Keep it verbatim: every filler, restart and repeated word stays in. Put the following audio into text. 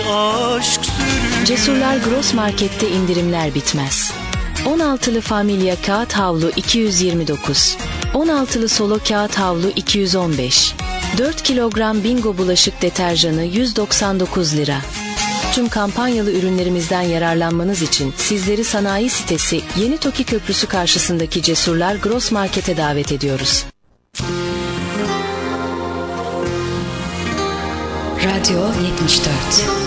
aşk sürüyor. Cesurlar Gross Market'te indirimler bitmez. on altılı Familya kağıt havlu iki yüz yirmi dokuz, on altılı Solo kağıt havlu iki yüz on beş, dört kilogram Bingo bulaşık deterjanı yüz doksan dokuz lira. Tüm kampanyalı ürünlerimizden yararlanmanız için sizleri sanayi sitesi Yeni Toki Köprüsü karşısındaki Cesurlar Gross Market'e davet ediyoruz. Radyo yetmiş dört.